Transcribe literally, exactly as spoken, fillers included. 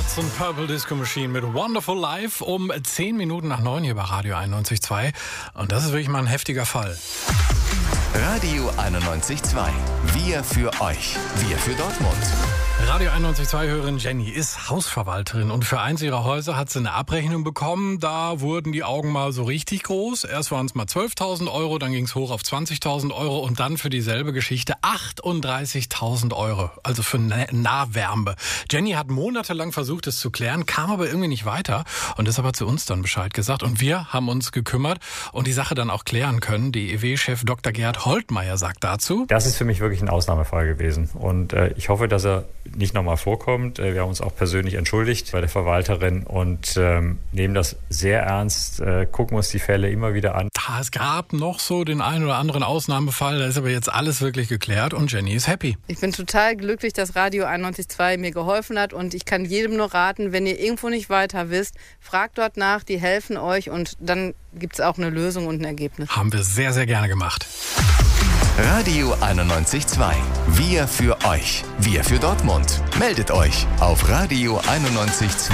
Herz und Purple Disco Machine mit Wonderful Life um zehn Minuten nach neun hier bei Radio einundneunzig Komma zwei. Und das ist wirklich mal ein heftiger Fall. Radio einundneunzig Komma zwei. Wir für euch. Wir für Dortmund. Radio einundneunzig Komma zwei-Hörerin Jenny ist Hausverwalterin und für eins ihrer Häuser hat sie eine Abrechnung bekommen. Da wurden die Augen mal so richtig groß. Erst waren es mal zwölftausend Euro, dann ging es hoch auf zwanzigtausend Euro und dann für dieselbe Geschichte achtunddreißigtausend Euro. Also für Nahwärme. Jenny hat monatelang versucht, es zu klären, kam aber irgendwie nicht weiter und ist aber zu uns dann Bescheid gesagt. Und wir haben uns gekümmert und die Sache dann auch klären können. D E W-Chef Doktor Gerhard Holtmeier sagt dazu: Das ist für mich wirklich ein Ausnahmefall gewesen und äh, ich hoffe, dass er nicht nochmal vorkommt. Wir haben uns auch persönlich entschuldigt bei der Verwalterin und ähm, nehmen das sehr ernst, äh, gucken uns die Fälle immer wieder an. Es gab noch so den einen oder anderen Ausnahmefall, da ist aber jetzt alles wirklich geklärt und Jenny ist happy. Ich bin total glücklich, dass Radio einundneunzig Komma zwei mir geholfen hat und ich kann jedem nur raten, wenn ihr irgendwo nicht weiter wisst, fragt dort nach, die helfen euch und dann gibt es auch eine Lösung und ein Ergebnis. Haben wir sehr, sehr gerne gemacht. Radio einundneunzig Komma zwei. Wir für euch. Wir für Dortmund. Meldet euch auf Radio einundneunzig Komma zwei.